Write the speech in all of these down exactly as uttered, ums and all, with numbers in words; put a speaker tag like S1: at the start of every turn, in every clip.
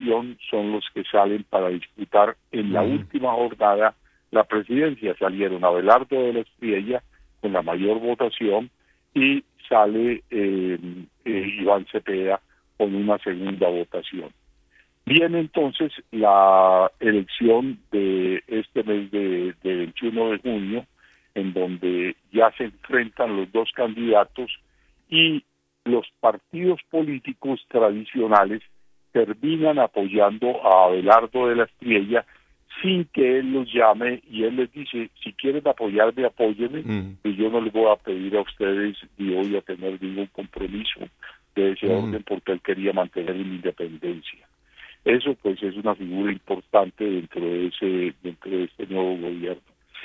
S1: oposición son los que salen para disputar en la
S2: Mm.
S1: última jornada la presidencia. Salieron Abelardo de la Espriella con la mayor votación y sale eh, eh, Iván Cepeda con una segunda votación. Viene entonces la elección de este mes de, de veintiuno de junio, en donde ya se enfrentan los dos candidatos y los partidos políticos tradicionales terminan apoyando a Abelardo de la Espriella sin que él los llame, y él les dice: si quieren apoyarme, apóyenme,
S2: Mm.
S1: y yo no les voy a pedir a ustedes ni voy a tener ningún compromiso de ese
S2: Mm.
S1: orden, porque él quería mantener mi independencia. Eso pues es una figura importante dentro de ese dentro de este nuevo gobierno.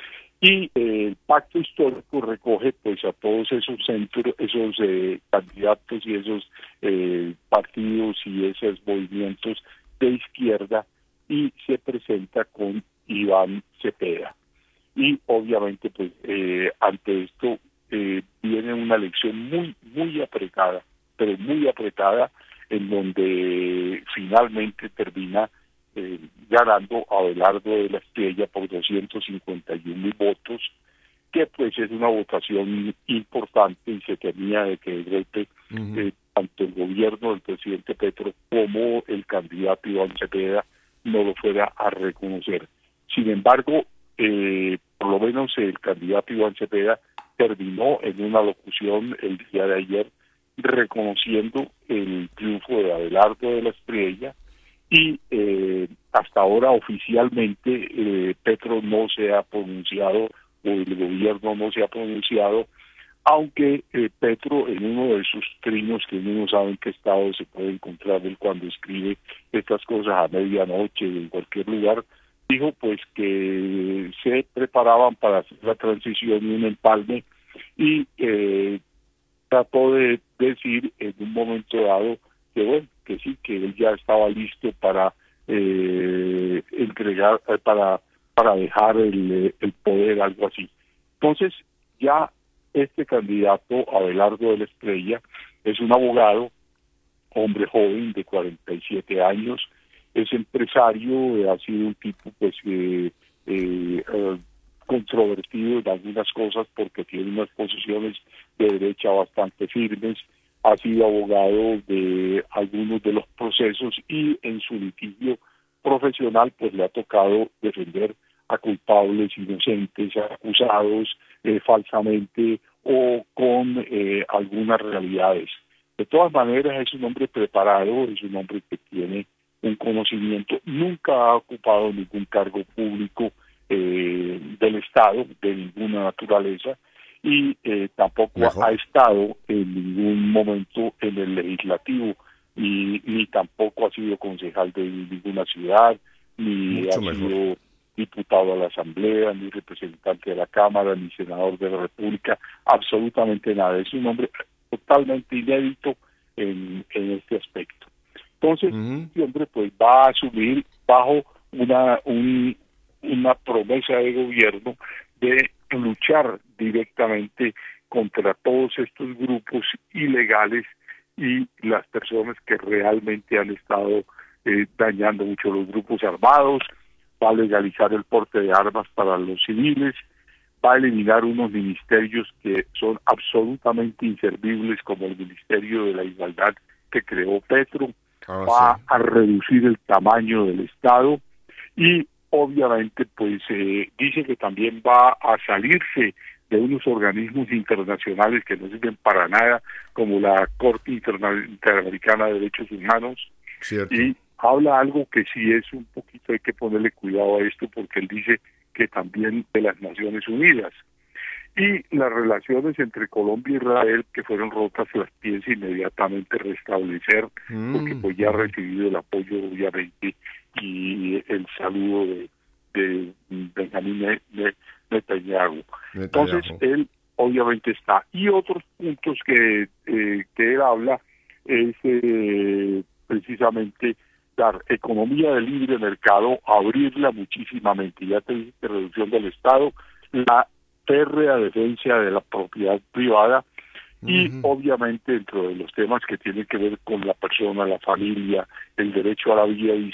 S1: Y eh, el pacto histórico recoge pues a todos esos centros, esos eh, candidatos y esos eh, partidos y esos movimientos de izquierda, y se presenta con Iván Cepeda. Y obviamente pues eh, ante esto eh, viene una elección muy muy apretada, pero muy apretada, en donde finalmente termina eh, ganando Abelardo de la Espriella por doscientos cincuenta y un mil votos, que pues es una votación importante, y se temía de que de golpe
S2: Mm.
S1: eh, tanto el gobierno del presidente Petro como el candidato Iván Cepeda no lo fuera a reconocer. Sin embargo, eh, por lo menos el candidato Iván Cepeda terminó en una locución el día de ayer reconociendo el triunfo de Abelardo de la Espriella, y eh, hasta ahora oficialmente eh, Petro no se ha pronunciado, o el gobierno no se ha pronunciado, aunque eh, Petro, en uno de sus trinos, que uno no sabe en qué estado se puede encontrar él cuando escribe estas cosas a medianoche en cualquier lugar, dijo pues que se preparaban para hacer la transición y un empalme, y eh, trató de decir en un momento dado que bueno, que sí, que él ya estaba listo para eh, entregar, eh, para para dejar el, el poder, algo así. Entonces, ya este candidato, Abelardo de la Espriella, es un abogado, hombre joven de cuarenta y siete años, es empresario, ha sido un tipo pues eh, eh, eh, controvertido en algunas cosas porque tiene unas posiciones de derecha bastante firmes, ha sido abogado de algunos de los procesos, y en su litigio profesional pues le ha tocado defender a culpables, inocentes, acusados eh, falsamente o con eh, algunas realidades. De todas maneras es un hombre preparado, es un hombre que tiene un conocimiento, nunca ha ocupado ningún cargo público eh, del Estado, de ninguna naturaleza, y eh, tampoco
S2: Mejor.
S1: ha estado en ningún momento en el legislativo, y ni tampoco ha sido concejal de ninguna ciudad, ni
S2: Mucho
S1: ha
S2: mejor.
S1: sido diputado a la Asamblea, ni representante de la Cámara, ni senador de la República, absolutamente nada. Es un hombre totalmente inédito en, en este aspecto. Entonces,
S2: Mm.
S1: este hombre pues va a asumir bajo una un, una promesa de gobierno de luchar directamente contra todos estos grupos ilegales y las personas que realmente han estado eh, dañando mucho los grupos armados. Va a legalizar el porte de armas para los civiles, va a eliminar unos ministerios que son absolutamente inservibles, como el Ministerio de la Igualdad que creó Petro,
S2: Ah,
S1: va
S2: sí.
S1: a reducir el tamaño del Estado, y obviamente pues eh, dice que también va a salirse de unos organismos internacionales que no sirven para nada, como la Corte Interna- Interamericana de Derechos Humanos,
S2: Cierto.
S1: y habla algo que sí es un poquito, hay que ponerle cuidado a esto, porque él dice que también de las Naciones Unidas. Y las relaciones entre Colombia e Israel, que fueron rotas, las piensa inmediatamente restablecer,
S2: Mm.
S1: porque pues ya ha
S2: Mm.
S1: recibido el apoyo, obviamente, y el saludo de, de Benjamín Ne- Ne- Netanyahu. Entonces,
S2: Netanyahu.
S1: él obviamente está. Y otros puntos que, eh, que él habla es eh, precisamente dar economía de libre mercado, abrirla muchísimamente, ya te dije, reducción del Estado, la férrea defensa de la propiedad privada, y
S2: Ujú.
S1: obviamente dentro de los temas que tienen que ver con la persona, la familia, el derecho a la vida